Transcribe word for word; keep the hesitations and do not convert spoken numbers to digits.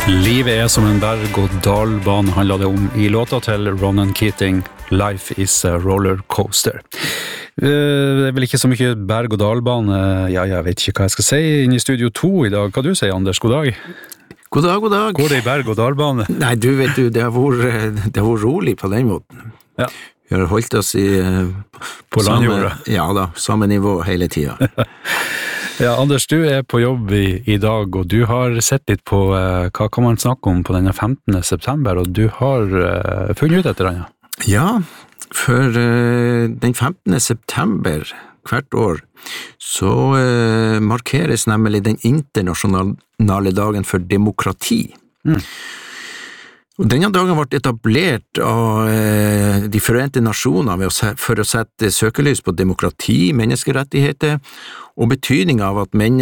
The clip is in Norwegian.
Livet er som en berg- og dalbane, handler det om i låta til Ronan Keating, Life is a roller coaster. Det er vel ikke så mye berg- og dalbane, ja, jeg vet ikke hva jeg skal si, inne i Studio to i dag. Hva du sier, Anders? God dag. God dag, god dag. Går det i berg- og dalbane? Nei, du vet du, det har vært, det har vært rolig på den måten. Ja. Vi har holdt oss i på landjorda. Ja da, samme nivå hele tida. Ja, Anders, du er på jobb i, i dag, og du har sett litt på eh, hva kan man snakke om på denne femtende september, og du har eh, funnet ut etter den. Ja, for eh, den femtende september hvert år så eh, markeres nemlig den internasjonale dagen for demokrati. Mm. Og denne dagen ble etablert av eh, de forente nasjoner for å sette søkelys på demokrati, menneskerettigheter og betydningen av at mennesker